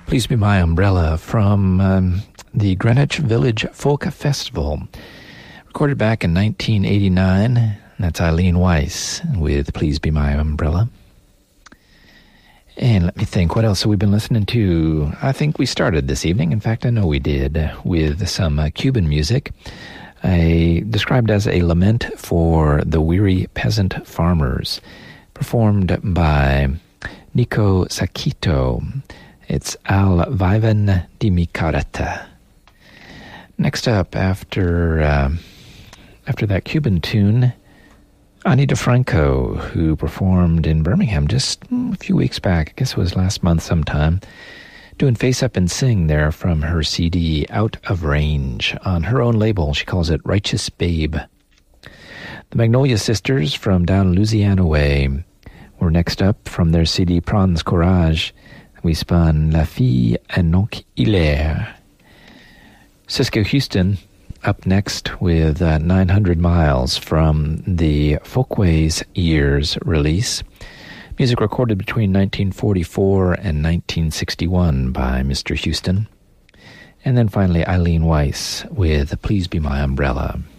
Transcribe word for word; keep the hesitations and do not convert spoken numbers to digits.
Please Be My Umbrella from um, the Greenwich Village Folk Festival, recorded back in nineteen eighty-nine. That's Eileen Weiss with Please Be My Umbrella. And let me think, what else have we been listening to? I think we started this evening, in fact I know we did, with some uh, Cuban music, a, described as a lament for the weary peasant farmers, performed by Nico Saquito. It's Al Viven de mi Careta. Next up, after uh, after that Cuban tune, Ani DeFranco, who performed in Birmingham just mm, a few weeks back, I guess it was last month sometime, doing Face Up and Sing there from her C D Out of Range on her own label. She calls it Righteous Babe. The Magnolia Sisters from down Louisiana way were next up from their C D Prends Courage. We spun La Fille and Donc Hilaire. Cisco Houston up next with uh, nine hundred miles from the Folkways Years release. Music recorded between nineteen forty-four and nineteen sixty-one by Mister Houston. And then finally Eileen Weiss with Please Be My Umbrella.